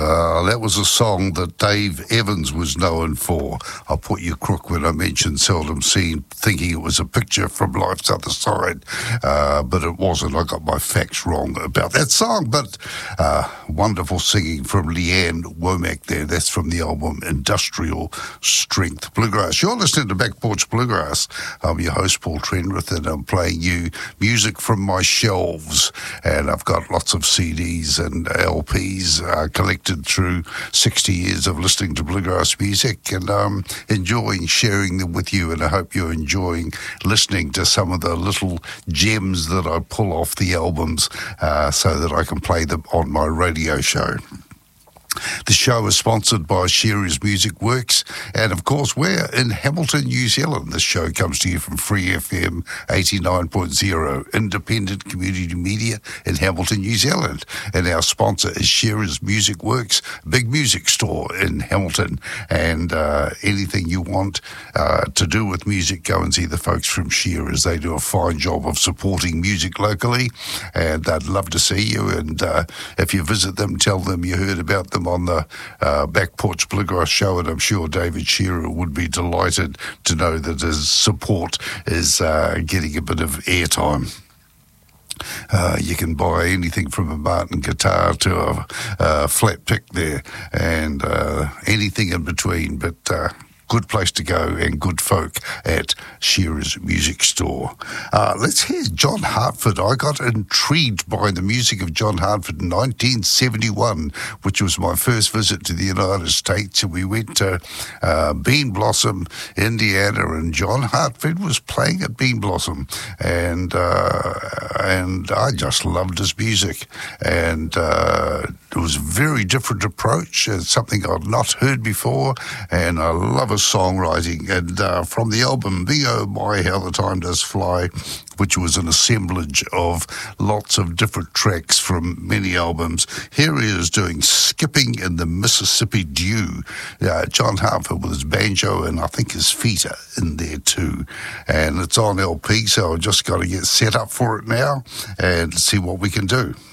That was a song that Dave Evans was known for. I put you crook when I mentioned Seldom Seen, thinking it was a picture from Life's Other Side, but it wasn't. I got my facts wrong about that song, but wonderful singing from Leanne Womack there. That's from the album Industrial Strength Bluegrass. You're listening to Back Porch Bluegrass. I'm your host, Paul Trenwith, and I'm playing you music from my shelves, and I've got lots of CDs and LPs collected through 60 years of listening to bluegrass music, and I'm enjoying sharing them with you, and I hope you're enjoying listening to some of the little gems that I pull off the albums so that I can play them on my radio show. The show is sponsored by Shearer's Music Works, and of course we're in Hamilton, New Zealand. This show comes to you from Free FM 89.0, independent community media in Hamilton, New Zealand. And our sponsor is Shearer's Music Works, big music store in Hamilton. And anything you want to do with music, go and see the folks from Shearer's. They do a fine job of supporting music locally, and they'd love to see you. And if you visit them, tell them you heard about them on the Back Porch Bluegrass show, and I'm sure David Shearer would be delighted to know that his support is getting a bit of airtime. You can buy anything from a Martin guitar to a flat pick there, and anything in between, but good place to go and good folk at Shearer's Music Store. Let's hear John Hartford. I got intrigued by the music of John Hartford in 1971, which was my first visit to the United States, and we went to Bean Blossom, Indiana, and John Hartford was playing at Bean Blossom, and I just loved his music, and it was a very different approach. It's something I'd not heard before, and I love his songwriting. And from the album Me Oh My How the Time Does Fly, which was an assemblage of lots of different tracks from many albums, here he is doing Skipping in the Mississippi Dew. John Hartford with his banjo and I think his feet are in there too. And it's on LP, so I've just got to get set up for it now and see what we can do.